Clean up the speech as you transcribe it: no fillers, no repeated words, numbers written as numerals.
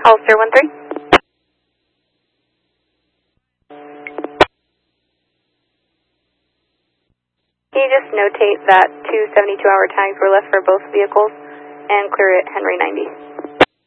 Hollister 13. Can you just notate that 2 72-hour tags were left for both vehicles and clear it Henry 90?